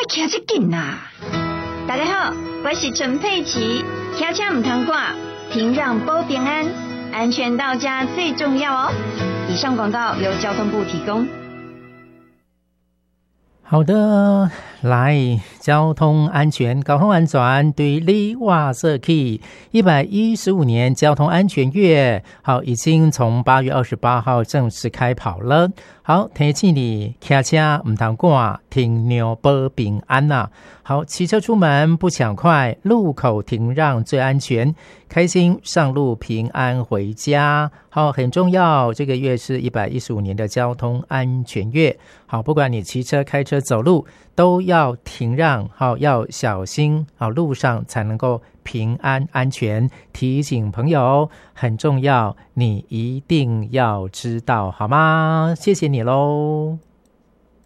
骑这紧啊！大家好，我是陈佩琪，骑车唔通挂，停让保平安，安全到家最重要哦。以上广告由交通部提供。 好的，来交通安全，交通安全对你我设起115年交通安全月，好，已经从8月28号正式开跑了。好，提醒你骑车唔通赶，停让保平安呐。好，骑车出门不抢快，路口停让最安全，开心上路平安回家。好，很重要，这个月是115年的交通安全月。好，不管你骑车、开车、走路，都要停让，好，要小心，好，路上才能够平安安全。提醒朋友很重要，你一定要知道，好吗？谢谢你喽。